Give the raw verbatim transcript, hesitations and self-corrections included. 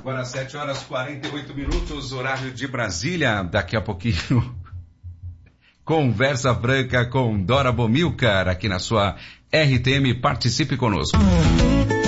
Agora sete horas e quarenta e oito minutos, horário de Brasília. Daqui a pouquinho, Conversa Franca com Dora Bomilcar, aqui na sua R T M. Participe conosco.